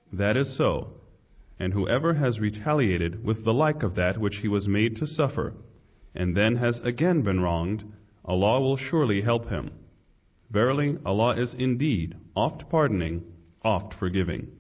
That is so. And whoever has retaliated with the like of that which he was made to suffer, and then has again been wronged, Allah will surely help him. Verily, Allah is indeed oft pardoning, oft forgiving.